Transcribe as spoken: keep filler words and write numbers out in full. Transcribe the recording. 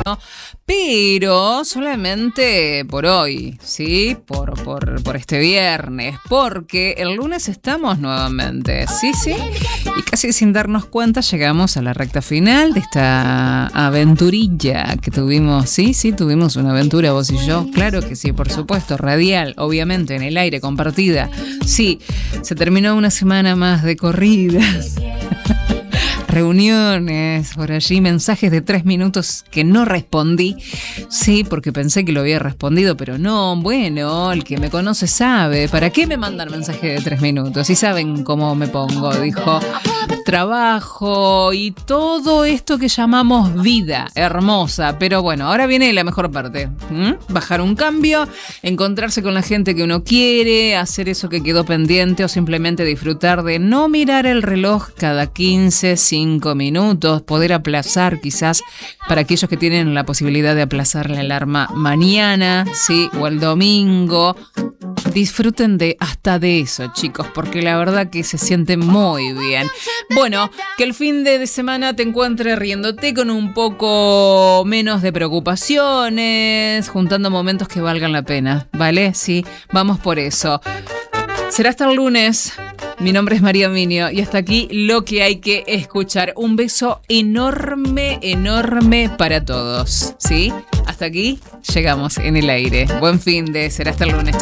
pero solamente por hoy, ¿sí? Por, por, por este viernes, porque el lunes estamos nuevamente, ¿sí? Sí. Y casi sin darnos cuenta llegamos a la recta final de esta aventurilla que tuvimos, ¿sí? Sí, tuvimos una aventura vos y yo, claro que sí, por supuesto, radial, obviamente, en el aire, compartida. Sí, se terminó una semana más de corridas. Reuniones por allí, mensajes de tres minutos que no respondí, sí, porque pensé que lo había respondido, pero no, bueno, el que me conoce sabe, ¿para qué me mandan mensajes de tres minutos? Si saben cómo me pongo, dijo, trabajo y todo esto que llamamos vida hermosa, pero bueno, ahora viene la mejor parte, ¿Mm? Bajar un cambio, encontrarse con la gente que uno quiere, hacer eso que quedó pendiente o simplemente disfrutar de no mirar el reloj cada quince, cinco minutos, poder aplazar quizás para aquellos que tienen la posibilidad de aplazar la alarma mañana, sí, o el domingo. Disfruten de hasta de eso, chicos, porque la verdad que se siente muy bien. Bueno, que el fin de semana te encuentre riéndote con un poco menos de preocupaciones, juntando momentos que valgan la pena, ¿vale? Sí, vamos por eso. Será hasta el lunes. Mi nombre es María Minio y hasta aquí lo que hay que escuchar. Un beso enorme, enorme para todos, ¿sí? Hasta aquí llegamos en el aire. Buen fin de, será hasta el lunes.